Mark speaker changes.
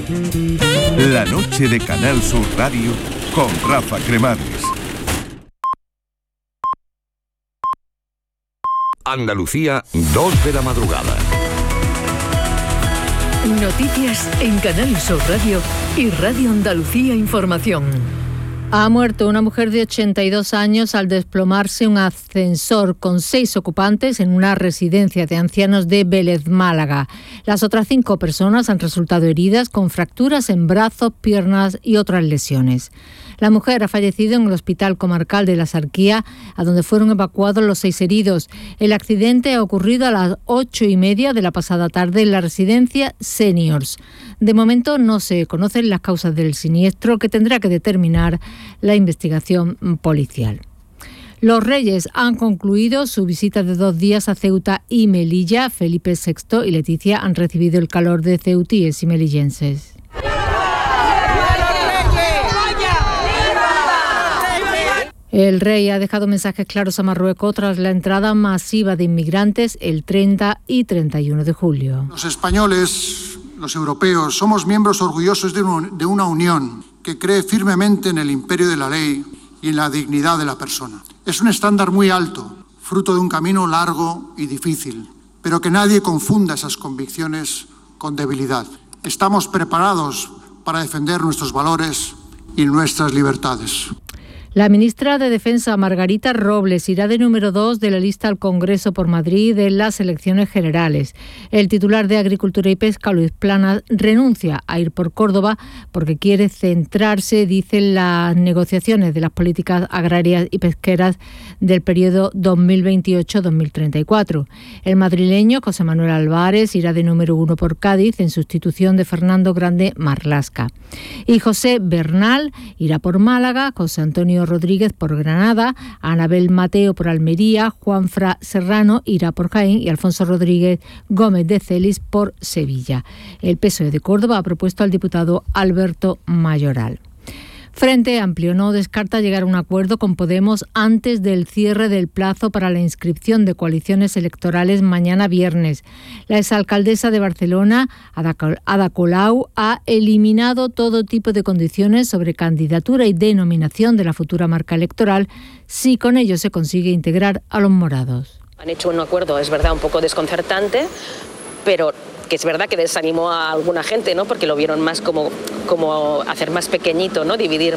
Speaker 1: La noche de Canal Sur Radio con Rafa Cremades.
Speaker 2: Andalucía, 2 de la madrugada.
Speaker 3: Noticias en Canal Sur Radio y Radio Andalucía Información.
Speaker 4: Ha muerto una mujer de 82 años al desplomarse un ascensor con 6 ocupantes en una residencia de ancianos de Vélez, Málaga. Las otras 5 personas han resultado heridas con fracturas en brazos, piernas y otras lesiones. La mujer ha fallecido en el Hospital Comarcal de la Sarquía, a donde fueron evacuados los 6 heridos. El accidente ha ocurrido a las 8:30 de la pasada tarde en la residencia Seniors. De momento no se conocen las causas del siniestro, que tendrá que determinar la investigación policial. Los Reyes han concluido su visita de 2 días a Ceuta y Melilla. Felipe VI y Leticia han recibido el calor de ceutíes y melillenses. El rey ha dejado mensajes claros a Marruecos tras la entrada masiva de inmigrantes el 30 y 31 de julio.
Speaker 5: Los españoles, los europeos, somos miembros orgullosos de una unión que cree firmemente en el imperio de la ley y en la dignidad de la persona. Es un estándar muy alto, fruto de un camino largo y difícil, pero que nadie confunda esas convicciones con debilidad. Estamos preparados para defender nuestros valores y nuestras libertades.
Speaker 4: La ministra de Defensa, Margarita Robles, irá de número 2 de la lista al Congreso por Madrid en las elecciones generales. El titular de Agricultura y Pesca, Luis Planas, renuncia a ir por Córdoba porque quiere centrarse, dice, en las negociaciones de las políticas agrarias y pesqueras del periodo 2028-2034. El madrileño, José Manuel Álvarez, irá de número 1 por Cádiz en sustitución de Fernando Grande Marlasca. Y José Bernal irá por Málaga, José Antonio Rodríguez por Granada, Anabel Mateo por Almería, Juanfra Serrano irá por Jaén y Alfonso Rodríguez Gómez de Celis por Sevilla. El PSOE de Córdoba ha propuesto al diputado Alberto Mayoral. Frente Amplio no descarta llegar a un acuerdo con Podemos antes del cierre del plazo para la inscripción de coaliciones electorales mañana viernes. La exalcaldesa de Barcelona, Ada Colau, ha eliminado todo tipo de condiciones sobre candidatura y denominación de la futura marca electoral si con ello se consigue integrar a los morados.
Speaker 6: Han hecho un acuerdo, es verdad, un poco desconcertante, pero que es verdad que desanimó a alguna gente, ¿no? Porque lo vieron más como hacer más pequeñito, ¿no? Dividir